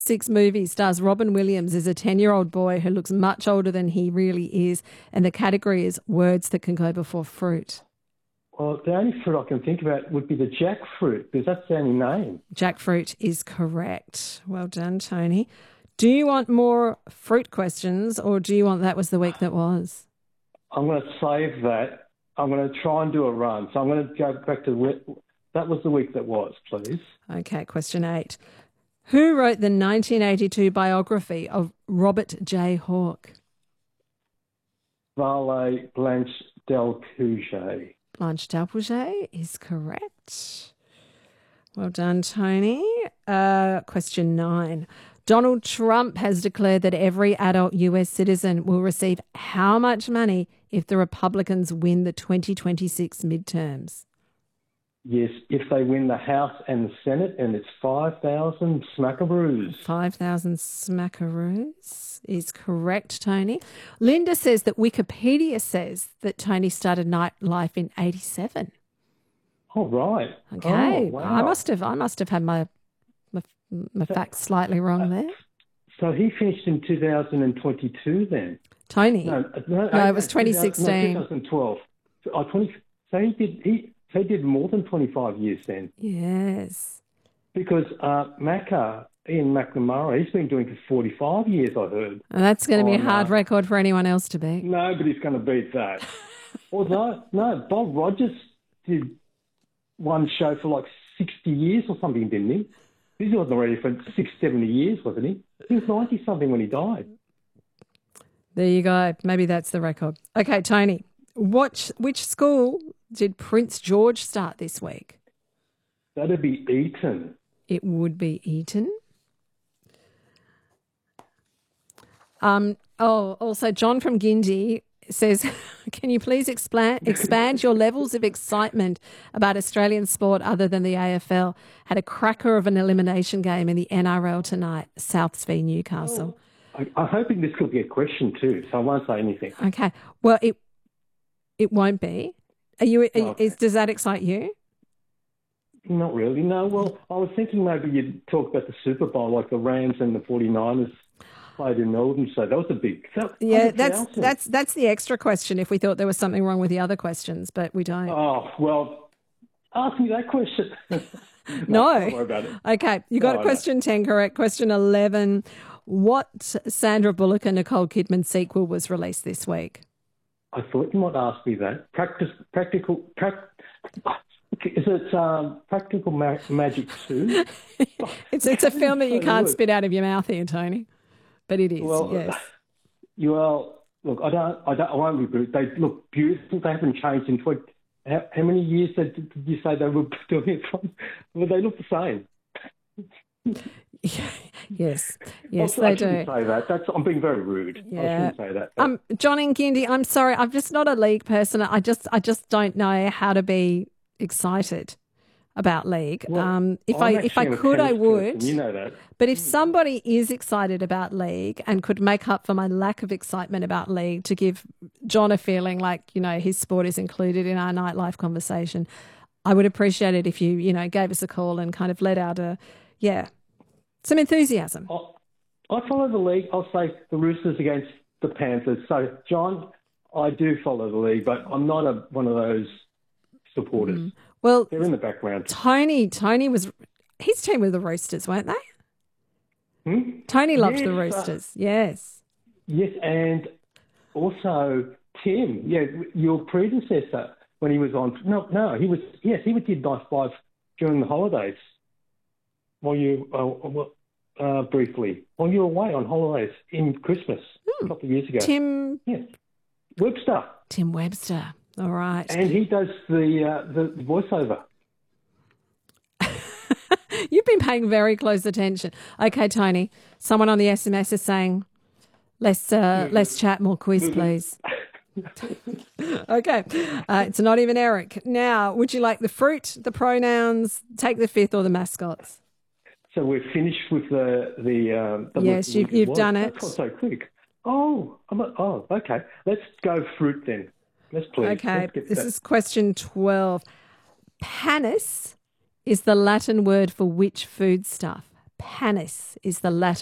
Six movie stars Robin Williams as a 10-year-old boy who looks much older than he really is, and the category is words that can go before fruit. Well, the only fruit I can think about would be the jackfruit, because that's the only name. Jackfruit is correct. Well done, Tony. Do you want more fruit questions, or do you want that was the week that was? I'm going to save that. I'm going to try and do a run. So I'm going to go back to that was the week that was, please. Okay, question 8. Who wrote the 1982 biography of Robert J. Hawke? Valet Blanche Delcouget. Blanche Delpouget is correct. Well done, Tony. Question 9. Donald Trump has declared that every adult US citizen will receive how much money if the Republicans win the 2026 midterms? Yes, if they win the House and the Senate, and it's 5,000 smackaroos. 5,000 smackaroos is correct, Tony. Linda says that Wikipedia says that Tony started nightlife in 87. Oh, right. Okay. Oh, wow. I must have had my facts slightly wrong there. So he finished in 2022 then? Tony? No, it was 2016. 2012. So he did more than 25 years then. Yes. Because Ian McNamara, he's been doing it for 45 years, I heard. And that's going to be a hard record for anyone else to beat. Nobody's going to beat that. Although, no, Bob Rogers did one show for like 60 years or something, didn't he? He wasn't already for 70 years, wasn't he? He was 90-something when he died. There you go. Maybe that's the record. Okay, Tony, which school did Prince George start this week? That'd be Eton. It would be Eton. Also, John from Gindi says, can you please expand your levels of excitement about Australian sport other than the AFL? Had a cracker of an elimination game in the NRL tonight, Souths v Newcastle. I'm hoping this could be a question too, so I won't say anything. Okay. Well, it won't be. Does that excite you? Not really, no. Well, I was thinking maybe you'd talk about the Super Bowl, like the Rams and the 49ers played in Melbourne, so that was a big... That's the extra question if we thought there was something wrong with the other questions, but we don't. Oh, well, ask me that question. No. Don't worry about it. Okay, you got question 10 correct. Question 11. What Sandra Bullock and Nicole Kidman sequel was released this week? I thought you might ask me that. Is it Practical Magic 2? It's a film that you can't spit out of your mouth here, Tony. But it is, yes. Well, look, I won't reboot. They look beautiful. They haven't changed in how many years did you say they were doing it from? Well, they look the same. Yes, I shouldn't say that. I'm being very rude. Yeah. I shouldn't say that. John and Gindi, I'm sorry. I'm just not a league person. I just don't know how to be excited about league. Well, if I could, I would. Person, you know that. But if somebody is excited about league and could make up for my lack of excitement about league to give John a feeling like, his sport is included in our nightlife conversation, I would appreciate it if you, gave us a call and kind of let out some enthusiasm. I follow the league. I'll say the Roosters against the Panthers. So, John, I do follow the league, but I'm not one of those supporters. Well, they're in the background. Tony was his team with the Roosters, weren't they? Tony loved the Roosters. Yes. Yes, and also Tim. Yeah, your predecessor when he was on. No, he was. Yes, he did Night 5 during the holidays. While you briefly, while you were away on holidays in Christmas a couple of years ago. Tim Webster. Tim Webster. All right. And he does the voiceover. You've been paying very close attention. Okay, Tony. Someone on the SMS is saying, less chat, more quiz, please. Okay. It's not even Eric. Now, would you like the fruit, the pronouns, take the fifth, or the mascots? So we're finished with the yes, you've done it. That's so quick. Okay. Let's go fruit then. Yes, please. Okay, this is question 12. Panis is the Latin word for which foodstuff? panis is the Latin